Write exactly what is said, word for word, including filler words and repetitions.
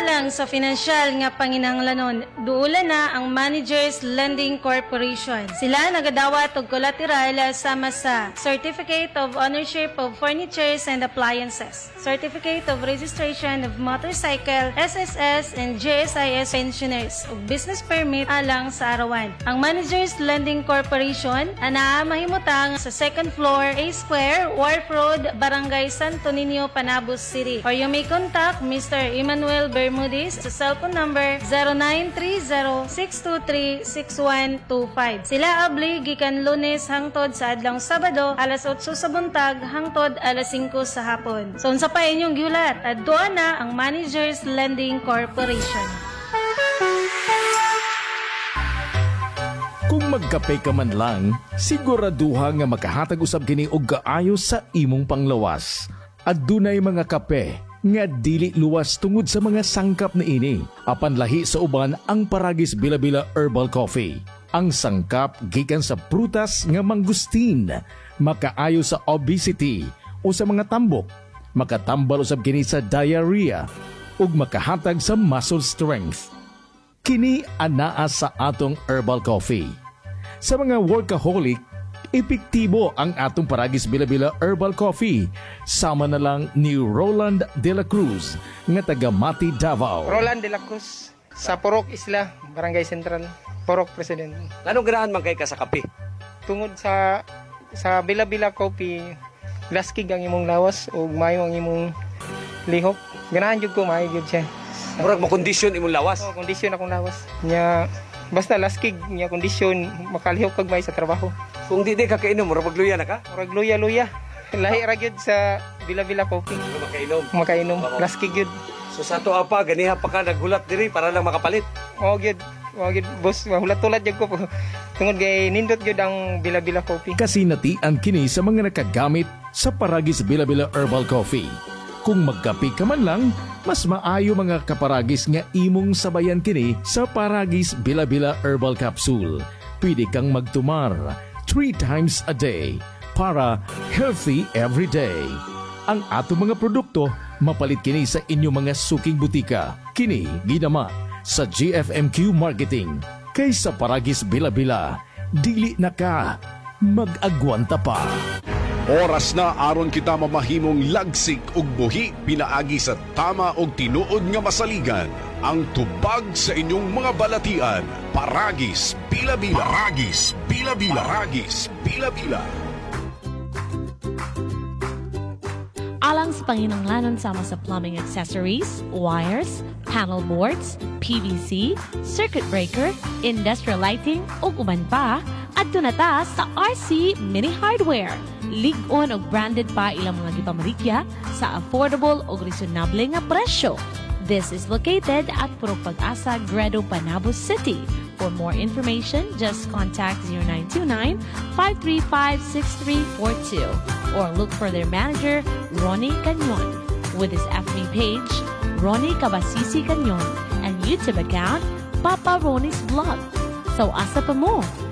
alang sa financial nga panginahanglanon, duula na ang Managers Lending Corporation. Sila nagadawat og collateral sama sa Certificate of Ownership of Furnitures and Appliances, Certificate of Registration of Motorcycle, S S S and J S I S pensioners ug business permit alang sa arawan. Ang Managers Lending Corporation ana mahimutang sa second floor, A Square, Wharf Road, Barangay Santo Niño, Panabos City. Or you may contact Mister Emmanuel Bermudez sa cellphone number zero nine three zero six two three six one two five. Sila abli gikan Lunes hangtod sa adlong Sabado alas otso sa buntag hangtod alas singko sa hapon. So unsa pa inyong giulat? Adto na ang Managers Lending Corporation. Kung magkape ka man lang, siguraduha nga makahatag usab kini og kaayo sa imong panglawas. Adunay mga kape nga dili luwas tungod sa mga sangkap na ini. Apan lahi sa uban ang Paragis Bila-Bila Herbal Coffee. Ang sangkap gikan sa prutas nga mangustin, makaayo sa obesity o sa mga tambok, makatambal usab kini sa diarrhea ug makahatag sa muscle strength. Kini anaa sa atong herbal coffee. Sa mga workaholic, epektibo ang atong Paragis Bila-Bila Herbal Coffee. Sama na lang ni Roland de la Cruz nga taga Mati, Davao. Roland de la Cruz sa Purok Isla, Barangay Central, Purok President. Anong ganahan man kay ka sa kape? Tungod sa sa Bila-Bila Coffee, laskig ang imong lawas ug maayo ang imong lihok. Ganahan jud ko maayo jud siya. Murag makondisyon imong lawas. Oh, kondisyon akong lawas. Nya basta laskig nya kondisyon makalihok kag may sa trabaho. Kung di di ka kainom, murag magluya na ka? Murag luya-luya. Lahi ra gyud sa Bila-Bila Coffee. Makainom. Makainom. Laskig gyud. So sa to apa ganiha pa ka naghulat diri para lang makapalit. Oh gyud. Oh gyud boss, mahulat-hulat jud ko po. Tungod kay nindot gyud ang Bila-Bila Coffee. Kasi natian kini sa mga nakagamit sa Paragis Bila-Bila Herbal Coffee. Kung magkape ka man lang, mas maayo mga kaparagis nga imong sabayan kini sa Paragis Bila-Bila Herbal Capsule. Pwede kang magtumar three times a day para healthy every day. Ang ato mga produkto mapalit kini sa inyong mga suking butika. Kini ginama sa G F M Q Marketing. Kay sa Paragis Bila-Bila, dili na ka mag-agwanta pa. Oras na aron kita mamahimong lagsik ug buhi pinaagi sa tama og tinuod nga masaligan. Ang tubag sa inyong mga balatian. Paragis Bila-Bila. Paragis Bila-Bila. Paragis Bila-Bila. Alang sa panginahanglanon sama sa plumbing accessories, wires, panel boards, P V C, circuit breaker, industrial lighting ug uban pa, adto na ta sa R C Mini Hardware. Lig-on og branded pa ilang mga gipamalikya sa affordable ug reasonable nga presyo. This is located at Purok Pag-asa, Gredo, Panabos City. For more information, just contact zero nine two nine, five three five, six three four two or look for their manager, Ronnie Canyon, with his F B page, Ronnie Kabasisi Canyon, and YouTube account, Papa Ronnie's Vlog. So asa pa mo?